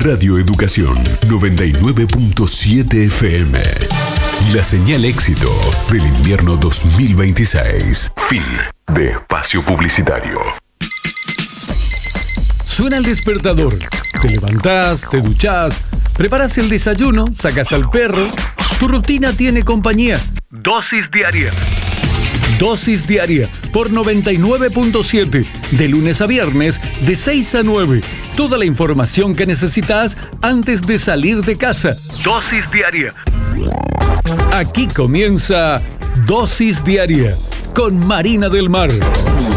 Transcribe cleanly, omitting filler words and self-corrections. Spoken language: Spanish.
Radio Educación 99.7 FM. La señal éxito del invierno 2026. Fin de espacio publicitario. Suena el despertador. Te levantás, te duchás, preparas el desayuno, sacas al perro. Tu rutina tiene compañía. Dosis diaria. Dosis diaria por 99.7. De lunes a viernes, de 6 a 9. Toda la información que necesitas antes de salir de casa. Dosis diaria. Aquí comienza Dosis Diaria con Marina del Mar.